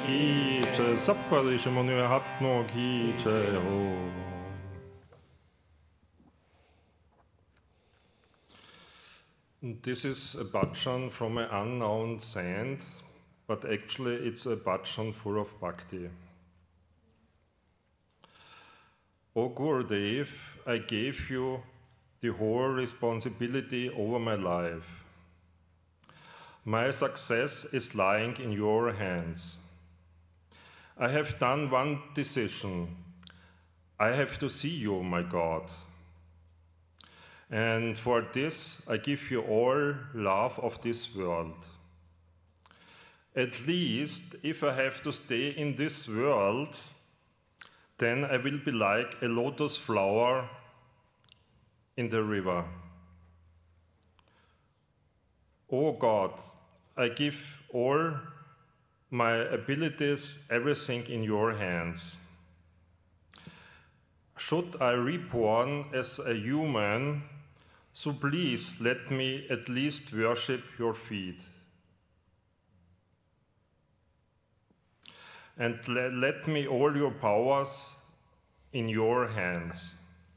ki jai, Sapparishi Muni Mahatma ki jai ho. This is a bhajan from an unknown saint, but actually it's a bhajan full of bhakti. O Gurudev, I gave you the whole responsibility over my life. My success is lying in your hands. I have done one decision. I have to see you, my God. And for this, I give you all love of this world. At least, if I have to stay in this world, then I will be like a lotus flower in the river. Oh God, I give all my abilities, everything in your hands. Should I reborn as a human, so please let me at least worship your feet. And let me all your powers in your hands.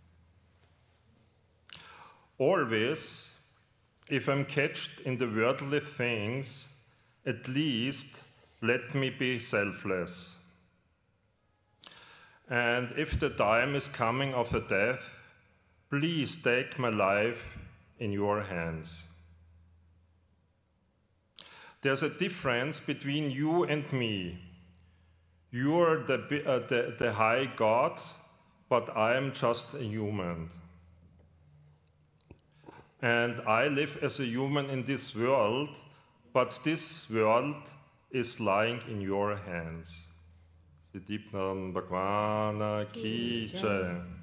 Always, if I'm catched in the worldly things, at least let me be selfless. And if the time is coming of a death, please take my life in your hands. There's a difference between you and me. You're the high God, but I am just a human. And I live as a human in this world, but this world is lying in your hands. Siddhipnath Bhagwan ki jai.